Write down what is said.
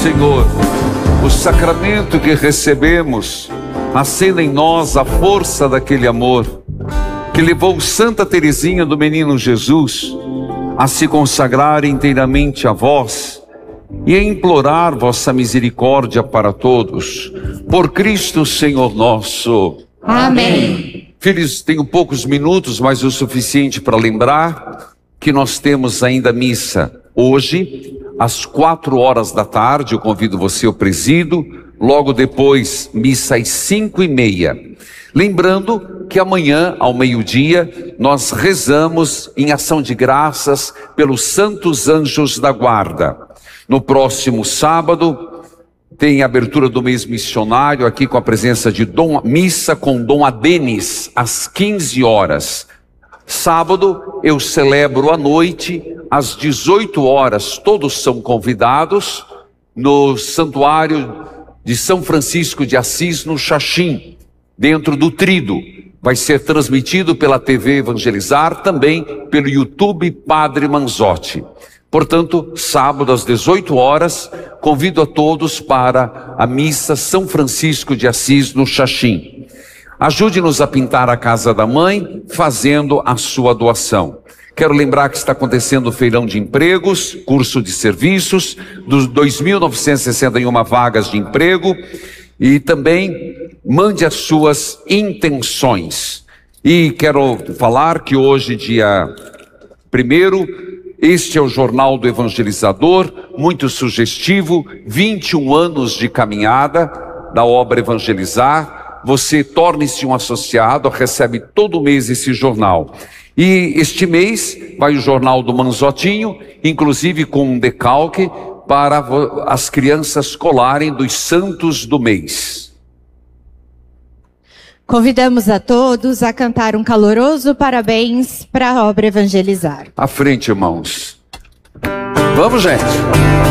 Senhor, o sacramento que recebemos, acenda em nós a força daquele amor que levou Santa Teresinha do Menino Jesus a se consagrar inteiramente a vós e a implorar vossa misericórdia para todos. Por Cristo Senhor nosso. Amém. Filhos, tenho poucos minutos, mas o suficiente para lembrar que nós temos ainda missa hoje, às 4 horas da tarde. Eu convido você ao presídio. Logo depois, missa às 5h30. Lembrando que amanhã, ao meio-dia, nós rezamos em ação de graças pelos santos anjos da guarda. No próximo sábado, tem a abertura do mês missionário, aqui com a presença de missa com Dom Adenis, às 15 horas. Sábado, eu celebro à noite, às 18 horas, todos são convidados, no Santuário de São Francisco de Assis, no Xaxim, dentro do Trido. Vai ser transmitido pela TV Evangelizar, também pelo YouTube Padre Manzotti. Portanto, sábado às 18 horas, convido a todos para a missa São Francisco de Assis no Xaxim. Ajude-nos a pintar a casa da mãe, fazendo a sua doação. Quero lembrar que está acontecendo o feirão de empregos, curso de serviços, dos 2.961 vagas de emprego, e também mande as suas intenções. E quero falar que hoje, dia 1º, este é o Jornal do Evangelizador, muito sugestivo, 21 anos de caminhada da obra Evangelizar. Você torne-se um associado, recebe todo mês esse jornal. E este mês vai o jornal do Manzotinho, inclusive com um decalque para as crianças colarem dos santos do mês. Convidamos a todos a cantar um caloroso parabéns para a obra Evangelizar. À frente, irmãos. Vamos, gente.